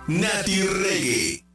Nati Reggae.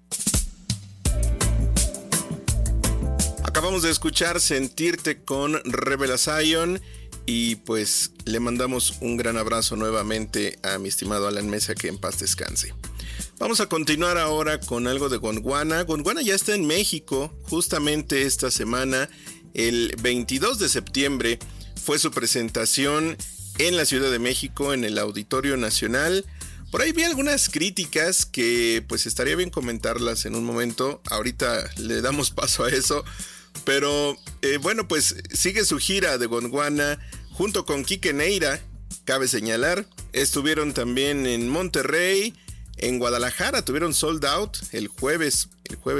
Acabamos de escuchar Sentirte con Rebel Zion y pues le mandamos un gran abrazo nuevamente a mi estimado Alan Mesa, que en paz descanse. Vamos a continuar ahora con algo de Gondwana. Gondwana ya está en México. Justamente esta semana, el 22 de septiembre, fue su presentación en la Ciudad de México, en el Auditorio Nacional. Por ahí vi algunas críticas que pues estaría bien comentarlas en un momento. Ahorita le damos paso a eso. Pero bueno, pues sigue su gira de Gondwana junto con Quique Neira, cabe señalar. Estuvieron también en Monterrey, en Guadalajara, tuvieron sold out el jueves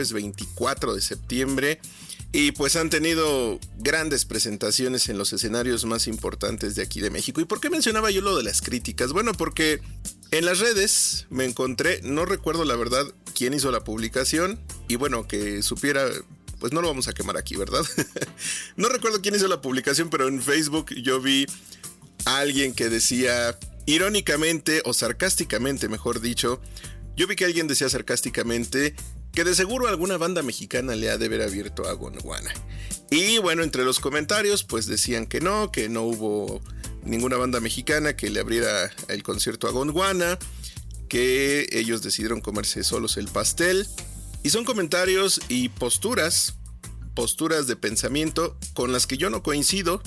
24 de septiembre. Y pues han tenido grandes presentaciones en los escenarios más importantes de aquí de México. ¿Y por qué mencionaba yo lo de las críticas? Bueno, porque en las redes me encontré, no recuerdo la verdad quién hizo la publicación. Y bueno, que supiera, pues no lo vamos a quemar aquí, ¿verdad? No recuerdo quién hizo la publicación, pero en Facebook yo vi a alguien que decía, irónicamente o sarcásticamente, mejor dicho, yo vi que alguien decía sarcásticamente que de seguro alguna banda mexicana le ha de haber abierto a Gondwana. Y bueno, entre los comentarios pues decían que no hubo ninguna banda mexicana que le abriera el concierto a Gondwana, que ellos decidieron comerse solos el pastel. Y son comentarios y posturas de pensamiento con las que yo no coincido.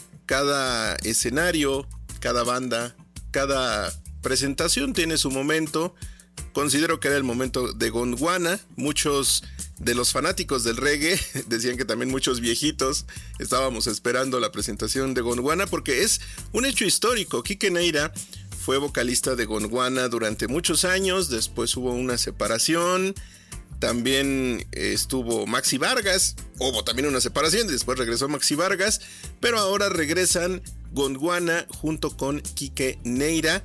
Cada escenario, cada banda, cada presentación tiene su momento. Considero que era el momento de Gondwana. Muchos de los fanáticos del reggae decían que también muchos viejitos estábamos esperando la presentación de Gondwana, porque es un hecho histórico. Quique Neira fue vocalista de Gondwana durante muchos años. Después hubo una separación. También estuvo Maxi Vargas. Hubo también una separación. Después regresó Maxi Vargas. Pero ahora regresan Gondwana junto con Quique Neira.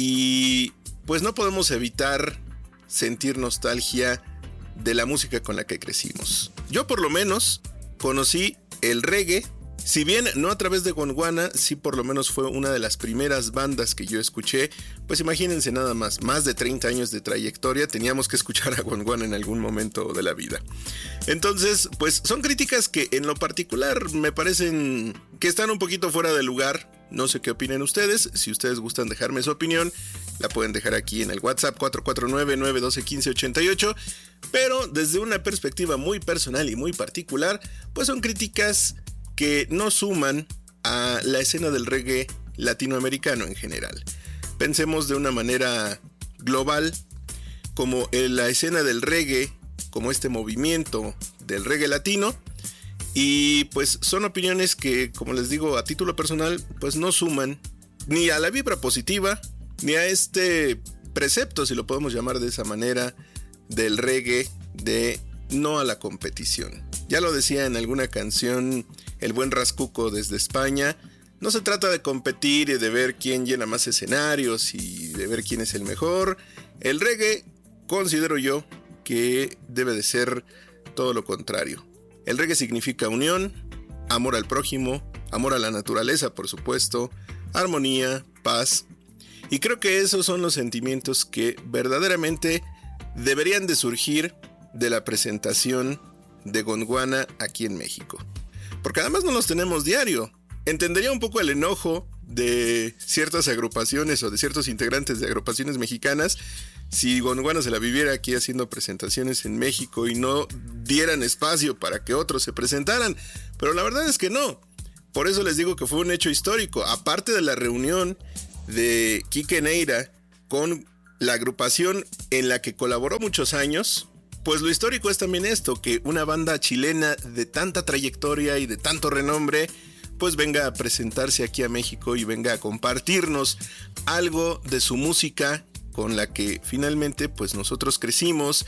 Y pues no podemos evitar sentir nostalgia de la música con la que crecimos. Yo por lo menos conocí el reggae, si bien no a través de Gondwana, sí por lo menos fue una de las primeras bandas que yo escuché. Pues imagínense nada más de 30 años de trayectoria, teníamos que escuchar a Gondwana en algún momento de la vida. Entonces, pues son críticas que en lo particular me parecen que están un poquito fuera de lugar. No sé qué opinen ustedes. Si ustedes gustan dejarme su opinión, la pueden dejar aquí en el WhatsApp 449-912-1588. Pero desde una perspectiva muy personal y muy particular, pues son críticas que no suman a la escena del reggae latinoamericano en general. Pensemos de una manera global, como en la escena del reggae, como este movimiento del reggae latino. Y pues son opiniones que, como les digo, a título personal, pues no suman ni a la vibra positiva, ni a este precepto, si lo podemos llamar de esa manera, del reggae, de no a la competición. Ya lo decía en alguna canción el buen Rascuco desde España, no se trata de competir y de ver quién llena más escenarios y de ver quién es el mejor. El reggae, considero yo, que debe de ser todo lo contrario. El reggae significa unión, amor al prójimo, amor a la naturaleza, por supuesto, armonía, paz. Y creo que esos son los sentimientos que verdaderamente deberían de surgir de la presentación de Gondwana aquí en México. Porque además no los tenemos diario. Entendería un poco el enojo de ciertas agrupaciones o de ciertos integrantes de agrupaciones mexicanas si Gondwana se la viviera aquí haciendo presentaciones en México y no dieran espacio para que otros se presentaran. Pero la verdad es que no. Por eso les digo que fue un hecho histórico. Aparte de la reunión de Quique Neira con la agrupación en la que colaboró muchos años, pues lo histórico es también esto, que una banda chilena de tanta trayectoria y de tanto renombre, pues venga a presentarse aquí a México y venga a compartirnos algo de su música con la que finalmente pues nosotros crecimos,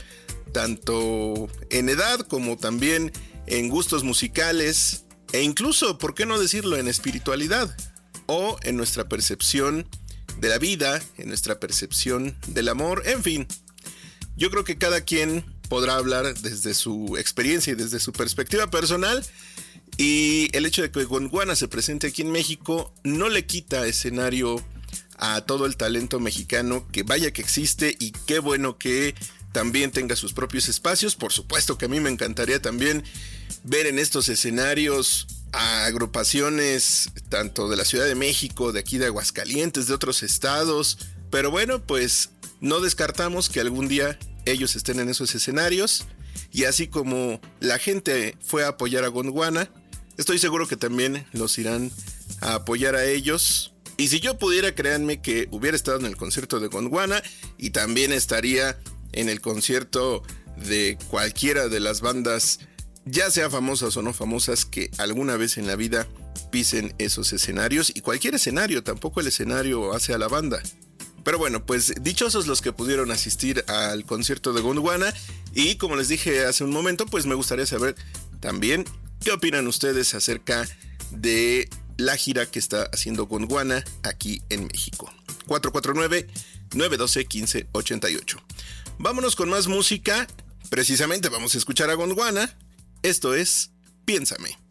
tanto en edad como también en gustos musicales e incluso, ¿por qué no decirlo?, en espiritualidad o en nuestra percepción de la vida, en nuestra percepción del amor, en fin. Yo creo que cada quien podrá hablar desde su experiencia y desde su perspectiva personal, y el hecho de que Gondwana se presente aquí en México no le quita escenario a todo el talento mexicano, que vaya que existe y qué bueno que también tenga sus propios espacios. Por supuesto que a mí me encantaría también ver en estos escenarios a agrupaciones tanto de la Ciudad de México, de aquí de Aguascalientes, de otros estados. Pero bueno, pues no descartamos que algún día ellos estén en esos escenarios. Y así como la gente fue a apoyar a Gondwana, estoy seguro que también los irán a apoyar a ellos. Y si yo pudiera, créanme que hubiera estado en el concierto de Gondwana y también estaría en el concierto de cualquiera de las bandas, ya sea famosas o no famosas, que alguna vez en la vida pisen esos escenarios. Y cualquier escenario, tampoco el escenario hace a la banda. Pero bueno, pues dichosos los que pudieron asistir al concierto de Gondwana. Y como les dije hace un momento, pues me gustaría saber también qué opinan ustedes acerca de la gira que está haciendo Gondwana aquí en México. 449-912-1588. Vámonos con más música. Precisamente vamos a escuchar a Gondwana. Esto es Piénsame.